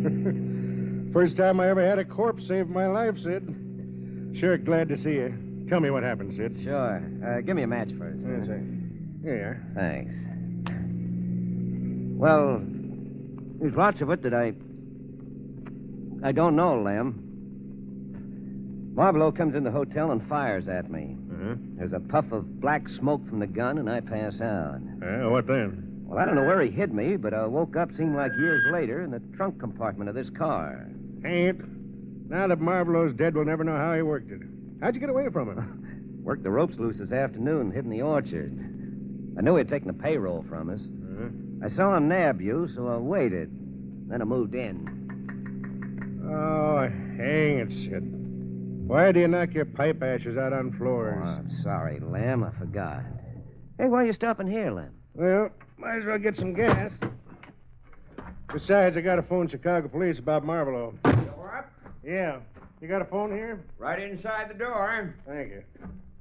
First time I ever had a corpse save my life, Sid. Sure glad to see you. Tell me what happened, Sid. Sure. Give me a match first. Yes, sir. Here you are. Thanks. Well, there's lots of it that I don't know, Lem. Marlowe comes in the hotel and fires at me. Uh-huh. There's a puff of black smoke from the gun, and I pass out. What then? Well, I don't know where he hid me, but I woke up, seemed like years later, in the trunk compartment of this car. Ain't. Now that Marlowe's dead, we'll never know how he worked it. How'd you get away from him? Worked the ropes loose this afternoon, hid in the orchard. I knew he'd taken the payroll from us. Uh-huh. I saw him nab you, so I waited. Then I moved in. Oh, hang it, Sid. Why do you knock your pipe ashes out on floors? Oh, I'm sorry, Lem. I forgot. Hey, why are you stopping here, Lem? Well, might as well get some gas. Besides, I got to phone Chicago police about Marlowe. What? Yeah. You got a phone here? Right inside the door. Thank you.